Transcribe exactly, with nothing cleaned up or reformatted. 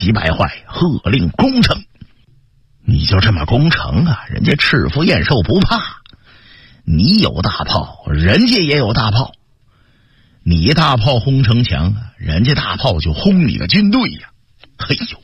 急败坏，喝令攻城。你就这么攻城啊？人家赤腹燕兽不怕，你有大炮，人家也有大炮。你大炮轰城墙啊，人家大炮就轰你的军队呀、啊！嘿呦！